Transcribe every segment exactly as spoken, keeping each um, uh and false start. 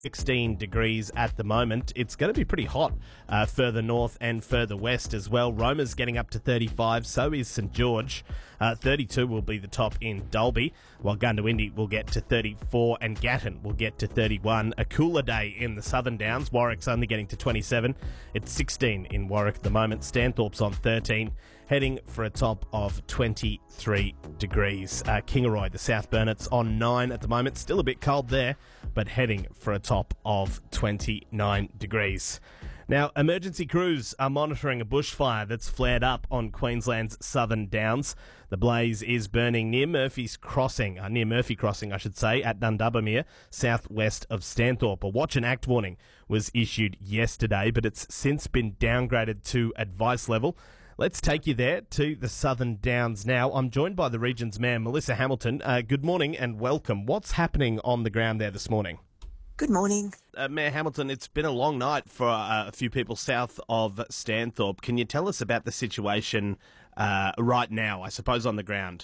sixteen degrees at the moment. It's going to be pretty hot uh, further north and further west as well. Roma's getting up to thirty-five, so is St George. Uh, thirty-two will be the top in Dalby, while Goondiwindi will get to thirty-four and Gatton will get to thirty-one. A cooler day in the Southern Downs. Warwick's only getting to twenty-seven. It's sixteen in Warwick at the moment. Stanthorpe's on thirteen, heading for a top of twenty-three degrees. Uh, Kingaroy, the South Burnet's on nine at the moment. Still a bit cold there, but heading for a top of twenty-nine degrees. Now, emergency crews are monitoring a bushfire that's flared up on Queensland's Southern Downs. The blaze is burning near Murphy's Crossing, uh, near Murphy Crossing, I should say, at Nundubbermere, southwest of Stanthorpe. A watch and act warning was issued yesterday, but it's since been downgraded to advice level. Let's take you there to the Southern Downs now. I'm joined by the region's mayor, Melissa Hamilton. Uh, good morning and welcome. What's happening on the ground there this morning? Good morning. Uh, Mayor Hamilton, it's been a long night for uh, a few people south of Stanthorpe. Can you tell us about the situation uh, right now, I suppose, on the ground?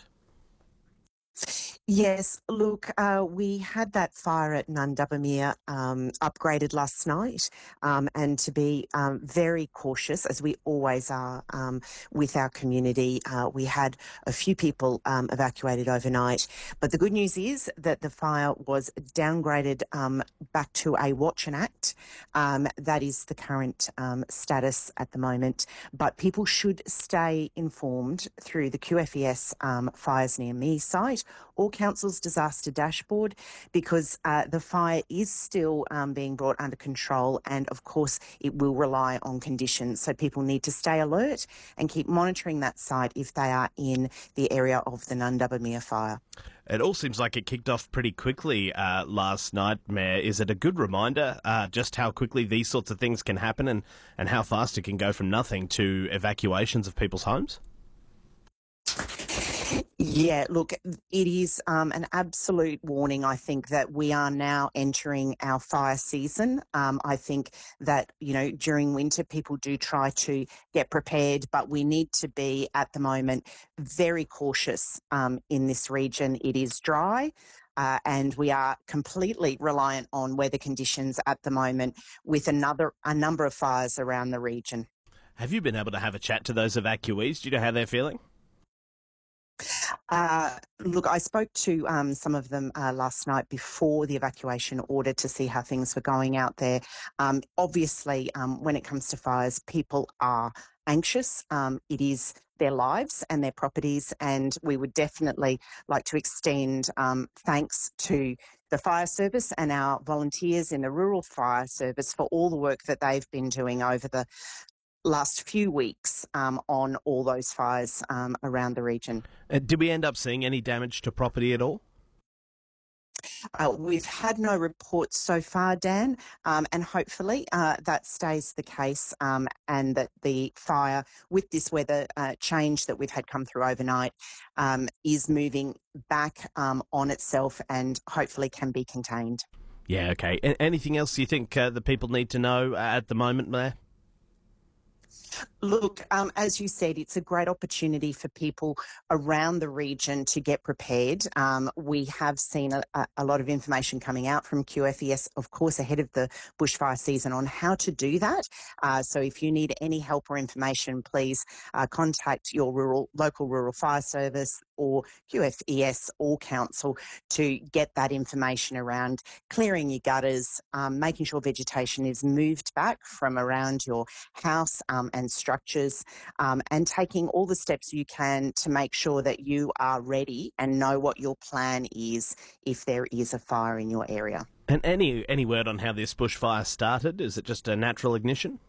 Yes, look, uh, we had that fire at Nundubbermere um, upgraded last night, um, and to be um, very cautious, as we always are um, with our community, uh, we had a few people um, evacuated overnight. But the good news is that the fire was downgraded um, back to a watch and act. Um, that is the current um, status at the moment. But people should stay informed through the Q F E S um, Fires Near Me site or Council's disaster dashboard, because uh, the fire is still um, being brought under control, and of course it will rely on conditions. So people need to stay alert and keep monitoring that site if they are in the area of the Nundubbermere fire. It all seems like it kicked off pretty quickly uh, last night, Mayor. Is it a good reminder uh, just how quickly these sorts of things can happen and, and how fast it can go from nothing to evacuations of people's homes? Yeah, look, it is um, an absolute warning, I think, that we are now entering our fire season. Um, I think that, you know, during winter people do try to get prepared, but we need to be, at the moment, very cautious um, in this region. It is dry. Uh, and we are completely reliant on weather conditions at the moment, with another a number of fires around the region. Have you been able to have a chat to those evacuees? Do you know how they're feeling? Uh, look, I spoke to um, some of them uh, last night before the evacuation order to see how things were going out there. Um, obviously, um, when it comes to fires, people are anxious. Um, it is their lives and their properties, and we would definitely like to extend um, thanks to the fire service and our volunteers in the rural fire service for all the work that they've been doing over the last few weeks um, on all those fires um, around the region. Uh, did we end up seeing any damage to property at all? Uh, we've had no reports so far, Dan, um, and hopefully uh, that stays the case, um, and that the fire, with this weather uh, change that we've had come through overnight, um, is moving back um, on itself and hopefully can be contained. Yeah, okay. A- anything else you think uh, the people need to know uh, at the moment, Mayor? Look, um, as you said, it's a great opportunity for people around the region to get prepared. Um, we have seen a, a lot of information coming out from Q F E S, of course, ahead of the bushfire season on how to do that. Uh, so if you need any help or information, please uh, contact your rural, local rural fire service or Q F E S or council to get that information around clearing your gutters, um, making sure vegetation is moved back from around your house um, and structures, um, and taking all the steps you can to make sure that you are ready and know what your plan is if there is a fire in your area. And any any word on how this bushfire started? Is it just a natural ignition?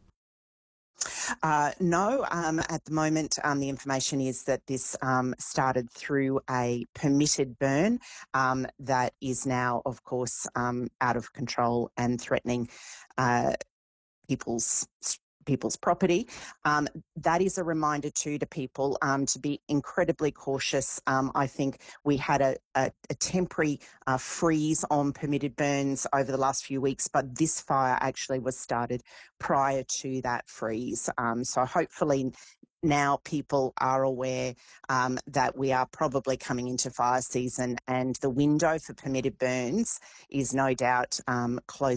Uh, no, um, at the moment, um, the information is that this um, started through a permitted burn um, that is now, of course, um, out of control and threatening uh, people's people's property. Um, that is a reminder too to people um, to be incredibly cautious. Um, I think we had a, a, a temporary uh, freeze on permitted burns over the last few weeks, but this fire actually was started prior to that freeze. Um, so hopefully now people are aware um, that we are probably coming into fire season, and the window for permitted burns is no doubt um, close.